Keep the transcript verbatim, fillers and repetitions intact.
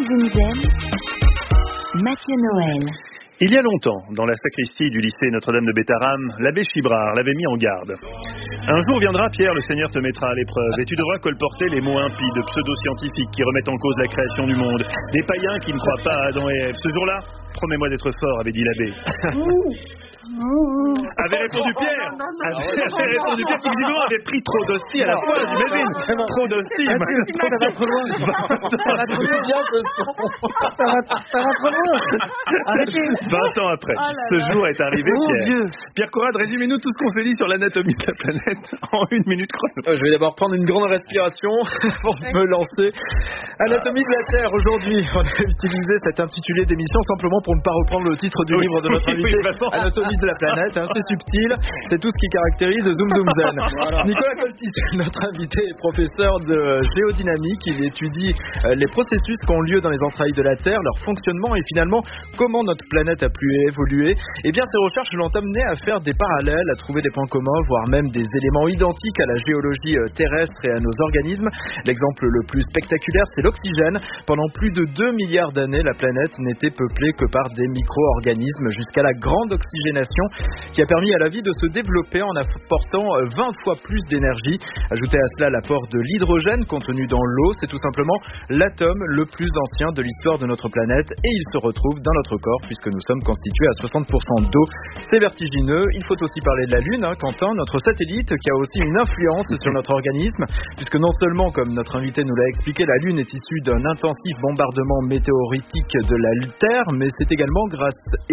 Zoom Mathieu Noël. Il y a longtemps, dans la sacristie du lycée Notre-Dame de Bétharram, l'abbé Chibrard l'avait mis en garde. Un jour viendra, Pierre, le Seigneur te mettra à l'épreuve, et tu devras colporter les mots impies de pseudo-scientifiques qui remettent en cause la création du monde, des païens qui ne croient pas à Adam et Ève. Ce jour-là, promets-moi d'être fort, avait dit l'abbé. Avait répondu Pierre. Avait répondu Pierre qui visiblement avait pris trop d'hosties à la fois, j'imagine. Trop d'hosties. Ça va trop loin. Ça va trop bien ce son. Ça va, ça va trop loin. Arrêtez. vingt ans après, oh là ce là. jour est arrivé, Mon Pierre. Dieu. Pierre Corrade, résumez-nous tout ce qu'on s'est dit sur l'anatomie de la planète en une minute chrono. Je vais d'abord prendre une grande respiration pour me lancer. Anatomie de la Terre, aujourd'hui, on a utilisé cet intitulé d'émission simplement pour ne pas reprendre le titre du Oui, livre de notre oui, invité, oui, Anatomie de la planète. Hein, c'est subtil, c'est tout ce qui caractérise Zoom Zoom Zen. Voilà. Nicolas Coltis, notre invité, est professeur de géodynamique. Il étudie euh, les processus qui ont lieu dans les entrailles de la Terre, leur fonctionnement et finalement comment notre planète a pu évoluer. Et bien ces recherches l'ont amené à faire des parallèles, à trouver des points communs, voire même des éléments identiques à la géologie euh, terrestre et à nos organismes. L'exemple le plus spectaculaire, c'est l'oxygène. Pendant plus de deux milliards d'années, la planète n'était peuplée que par des micro-organismes jusqu'à la grande oxygénation qui a permis à la vie de se développer en apportant vingt fois plus d'énergie. Ajoutez à cela l'apport de l'hydrogène contenu dans l'eau, c'est tout simplement l'atome le plus ancien de l'histoire de notre planète et il se retrouve dans notre corps puisque nous sommes constitués à soixante pour cent d'eau. C'est vertigineux. Il faut aussi parler de la Lune, hein, Quentin, notre satellite qui a aussi une influence sur notre organisme puisque non seulement, comme notre invité nous l'a expliqué, la Lune est issue d'un intensif bombardement météoritique de la Terre, mais c'est également grâce